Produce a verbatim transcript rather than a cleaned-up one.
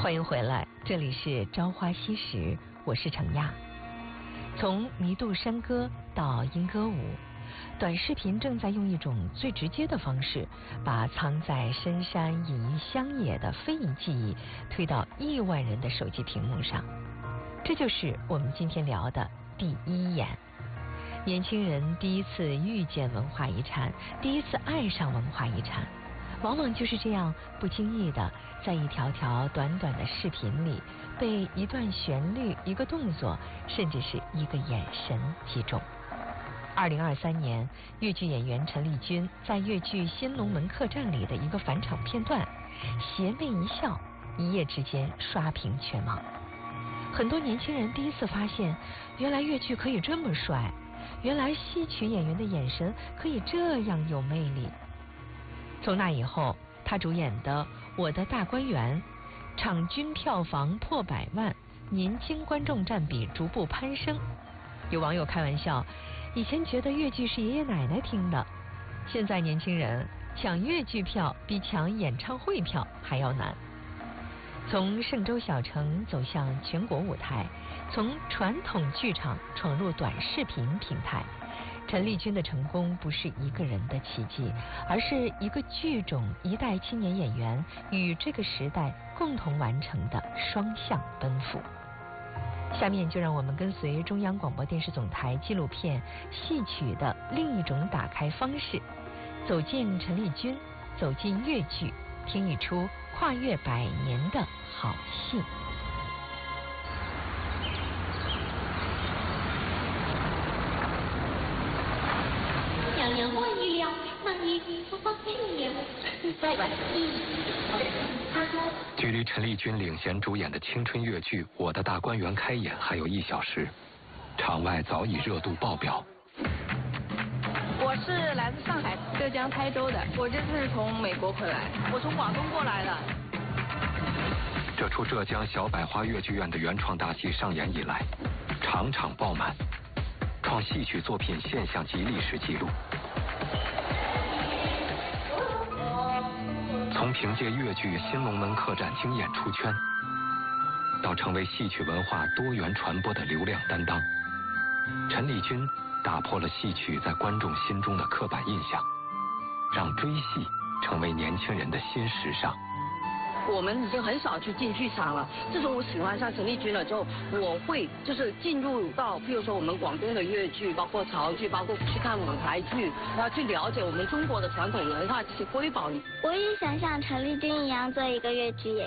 欢迎回来，这里是《朝花夕拾》，我是程亚。从弥渡山歌到莺歌舞，短视频正在用一种最直接的方式，把藏在深山隐于乡野的非遗技艺推到亿万人的手机屏幕上。这就是我们今天聊的第一眼。年轻人第一次遇见文化遗产，第一次爱上文化遗产，往往就是这样不经意的，在一条条短短的视频里，被一段旋律、一个动作，甚至是一个眼神击中。二零二三年，粤剧演员陈丽君在粤剧《新龙门客栈》里的一个返场片段，邪魅一笑，一夜之间刷屏全网。很多年轻人第一次发现，原来粤剧可以这么帅，原来戏曲演员的眼神可以这样有魅力。从那以后，他主演的《我的大观园》场均票房破百万，年轻观众占比逐步攀升。有网友开玩笑，以前觉得粤剧是爷爷奶奶听的，现在年轻人抢粤剧票比抢演唱会票还要难。从嵊州小城走向全国舞台，从传统剧场闯入短视频平台，陈丽君的成功不是一个人的奇迹，而是一个剧种、一代青年演员与这个时代共同完成的双向奔赴。下面就让我们跟随中央广播电视总台纪录片《戏曲的另一种打开方式》，走进陈丽君，走进粤剧，听一出跨越百年的好戏。 娘娘欢愉了，那你不放心了。再晚一他说， 距离陈丽君领衔主演的青春粤剧《我的大观园》开演还有一小时，场外早已热度爆表。 我是来自上海、浙江台州的，我这次从美国回来，我从广东过来的。 这出浙江小百花粤剧院的原创大戏上演以来，场场爆满，创戏曲作品现象级历史纪录。从凭借粤剧《新龙门客栈》惊艳出圈，到成为戏曲文化多元传播的流量担当，陈丽君打破了戏曲在观众心中的刻板印象，让追戏成为年轻人的新时尚。 我们已经很少去进剧场了，自从我喜欢上陈丽君了之后，我会就是进入到譬如说我们广东的粤剧，包括潮剧，包括去看舞台剧，然后去了解我们中国的传统文化这些瑰宝。 我也想像陈丽君一样做一个粤剧演